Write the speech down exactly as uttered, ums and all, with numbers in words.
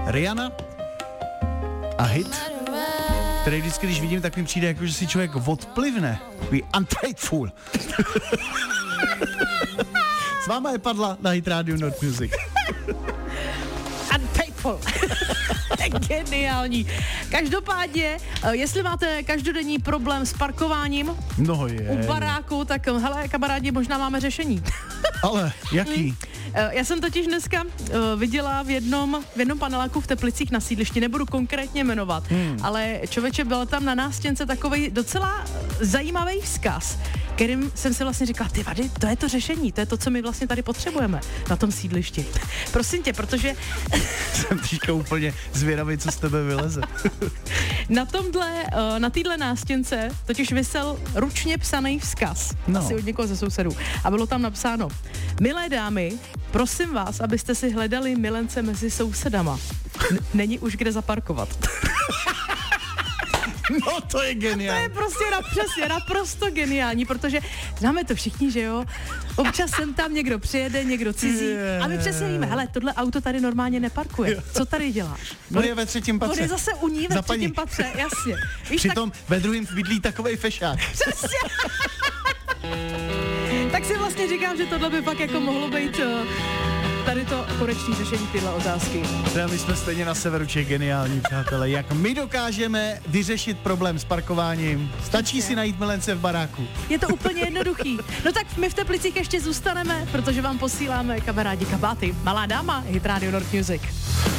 Rihanna a hit, který vždycky, když vidím, tak mi přijde jako, že si člověk odplivne. Takový Unfaithful. S váma je Padla na Hit Radio North Music. Unfaithful. Geniální. Každopádně, jestli máte každodenní problém s parkováním no je. u baráku, tak hele, kamarádi, možná máme řešení. Ale jaký? Já jsem totiž dneska uh, viděla v jednom, v jednom paneláku v Teplicích na sídlišti, nebudu konkrétně jmenovat, hmm. ale člověče, byl tam na nástěnce takovej docela zajímavý vzkaz, kterým jsem si vlastně říkala, ty vady, to je to řešení, to je to, co my vlastně tady potřebujeme na tom sídlišti. Prosím tě, protože... jsem teďka úplně zvědavý, co z tebe vyleze. na tomhle, uh, na téhle nástěnce totiž visel ručně psaný vzkaz, no. asi od někoho ze sousedů, a bylo tam napsáno: milé dámy, prosím vás, abyste si hledali milence mezi sousedama. N- není už kde zaparkovat. No to je geniální. To je prostě napřesně, naprosto geniální, protože známe to všichni, že jo? Občas sem tam někdo přijede, někdo cizí a my přesně víme, hele, tohle auto tady normálně neparkuje. Co tady děláš? On je ve třetím patře. On je zase u ní ve Za třetím paní. patře, jasně. Víš, Přitom tak... ve druhém bydlí takovej fešák. Přesně. Tak si vlastně říkám, že tohle by pak jako mohlo být uh, tady to konečné řešení tyhle otázky. Teda my jsme stejně na severu Čech geniální, přátelé. Jak my dokážeme vyřešit problém s parkováním? Stačí si najít milence v baráku. Je to úplně jednoduchý. No tak my v Teplicích ještě zůstaneme, protože vám posíláme, kamarádi, kabáty. Malá dáma, Hit Radio North Music.